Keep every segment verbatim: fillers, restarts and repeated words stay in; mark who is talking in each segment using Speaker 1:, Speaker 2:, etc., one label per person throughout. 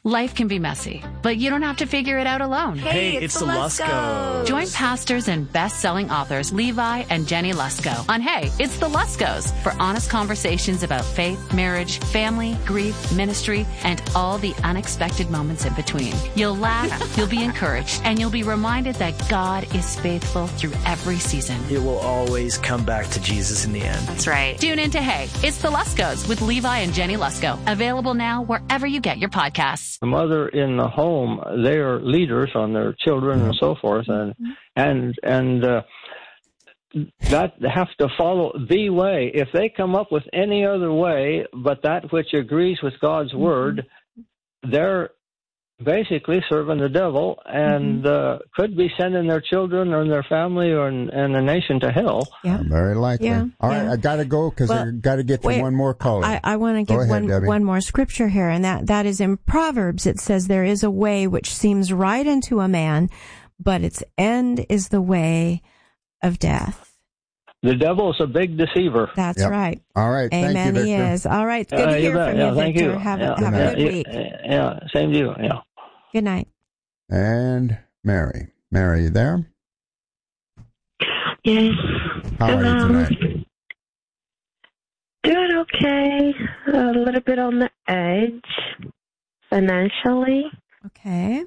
Speaker 1: Life can be messy, but you don't have to figure it out alone.
Speaker 2: Hey,
Speaker 3: Hey,
Speaker 2: it's,
Speaker 3: it's
Speaker 2: the
Speaker 3: the
Speaker 2: Luskos.
Speaker 1: Join pastors and best-selling authors Levi and Jenny Lusko on Hey, It's the Luskos for honest conversations about faith, marriage, family, grief, ministry, and all the unexpected moments in between. You'll laugh, you'll be encouraged, and you'll be reminded that God is faithful through every season.
Speaker 2: It will always come back to Jesus in the end.
Speaker 1: That's right. Tune in to Hey, It's the Luskos with Levi and Jenny Lusko. Available now wherever you get your podcasts.
Speaker 4: The mother in the home, they are leaders on their children and so forth, and and and uh, that have to follow the way. If they come up with any other way but that which agrees with God's word, they're basically serving the devil and uh, could be sending their children or their family or and the nation to hell.
Speaker 5: Yeah.
Speaker 6: Very likely.
Speaker 5: Yeah,
Speaker 6: All right,
Speaker 5: yeah.
Speaker 6: I got to go because
Speaker 5: Well,
Speaker 6: I got to get to
Speaker 5: wait,
Speaker 6: one more caller.
Speaker 5: I, I want to
Speaker 6: Go
Speaker 5: give
Speaker 6: ahead,
Speaker 5: one
Speaker 6: Debbie.
Speaker 5: one more scripture here, and that, that is in Proverbs. It says, there is a way which seems right unto a man, but its end is the way of death.
Speaker 4: The devil is a big deceiver.
Speaker 5: That's
Speaker 6: Yep.
Speaker 5: right.
Speaker 6: All right.
Speaker 5: Amen.
Speaker 6: Thank you,
Speaker 5: He
Speaker 6: Victor.
Speaker 5: is. All right. Good
Speaker 4: Uh,
Speaker 5: to hear
Speaker 4: bet.
Speaker 5: from
Speaker 4: yeah,
Speaker 5: you,
Speaker 4: thank
Speaker 5: Victor.
Speaker 4: you.
Speaker 5: Have,
Speaker 4: yeah.
Speaker 5: a, have a
Speaker 4: yeah,
Speaker 5: good
Speaker 4: yeah,
Speaker 5: week.
Speaker 4: Yeah, same to you. Yeah.
Speaker 5: Good night.
Speaker 6: And Mary. Mary, you there?
Speaker 7: Yes.
Speaker 6: How are you
Speaker 7: Um,
Speaker 6: tonight?
Speaker 7: Doing okay. A little bit on the edge financially.
Speaker 5: Okay.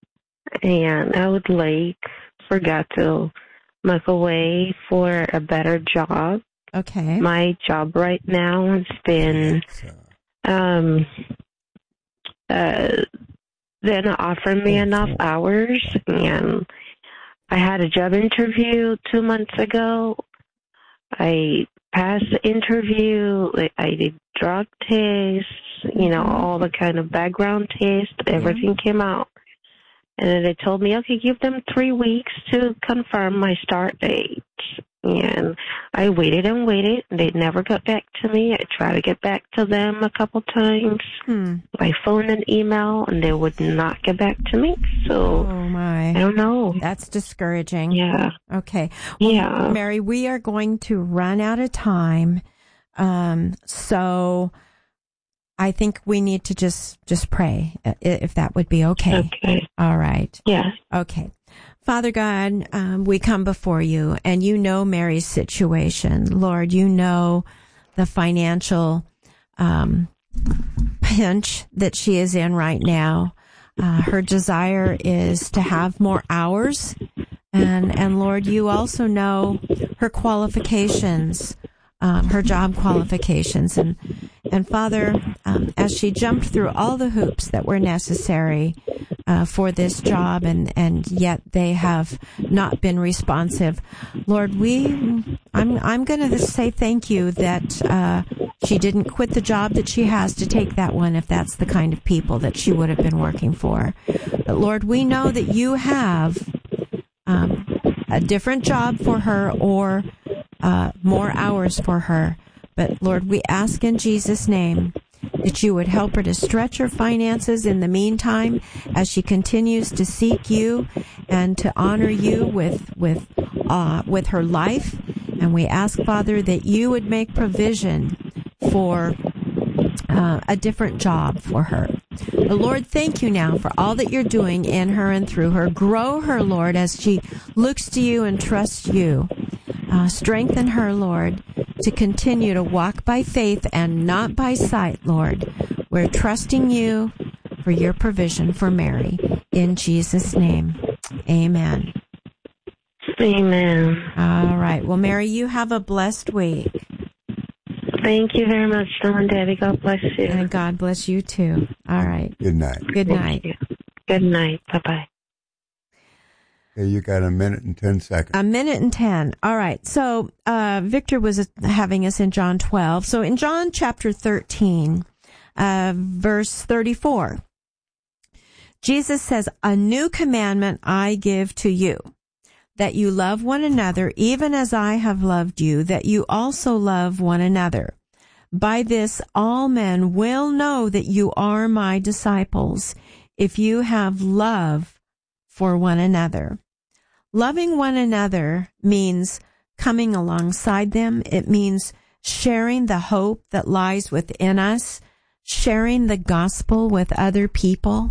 Speaker 7: And I would like for God to make a way for a better job.
Speaker 5: Okay.
Speaker 7: My job right now has been, um, uh, they don't offer me enough hours, and I had a job interview two months ago. I passed the interview. I did drug tests, you know, all the kind of background tests. Everything came out. And then they told me, okay, give them three weeks to confirm my start date. And I waited and waited. They never got back to me. I tried to get back to them a couple times
Speaker 5: Hmm.
Speaker 7: by phone and email, and they would not get back to me. So
Speaker 5: Oh, my.
Speaker 7: I don't know.
Speaker 5: That's discouraging.
Speaker 7: Yeah.
Speaker 5: Okay. Well,
Speaker 7: Yeah.
Speaker 5: Mary, we are going to run out of time. Um, so I think we need to just, just pray, i- if that would be okay.
Speaker 7: Okay.
Speaker 5: All right.
Speaker 7: Yeah.
Speaker 5: Okay. Father God, um, we come before you, and you know Mary's situation. Lord, you know the financial um, pinch that she is in right now. Uh, her desire is to have more hours. And, and Lord, you also know her qualifications, um, her job qualifications. And, and Father, um, as she jumped through all the hoops that were necessary uh, for this job, and, and yet they have not been responsive, Lord, we, I'm, I'm going to say thank you that uh, she didn't quit the job that she has to take that one, if that's the kind of people that she would have been working for. But Lord, we know that you have um, a different job for her, or uh, more hours for her. But Lord, we ask in Jesus' name that you would help her to stretch her finances in the meantime as she continues to seek you and to honor you with with uh, with her life. And we ask, Father, that you would make provision for uh, a different job for her. But Lord, thank you now for all that you're doing in her and through her. Grow her, Lord, as she looks to you and trusts you. Uh, strengthen her, Lord, to continue to walk by faith and not by sight, Lord. We're trusting you for your provision for Mary. In Jesus' name, amen.
Speaker 7: Amen.
Speaker 5: All right. Well, Mary, you have a blessed week.
Speaker 7: Thank you very much, Tom and Debbie. God bless you.
Speaker 5: And God bless you, too. All right.
Speaker 6: Good night.
Speaker 5: Good
Speaker 7: Thank
Speaker 5: night.
Speaker 7: you. Good night. Bye-bye.
Speaker 6: Okay, you got a minute and ten seconds.
Speaker 5: A minute and ten. All right. So, uh, Victor was having us in John twelve. So in John chapter thirteen, uh, verse thirty-four, Jesus says, "A new commandment I give to you, that you love one another, even as I have loved you, that you also love one another. By this, all men will know that you are my disciples, if you have love for one another." Loving one another means coming alongside them. It means sharing the hope that lies within us, sharing the gospel with other people.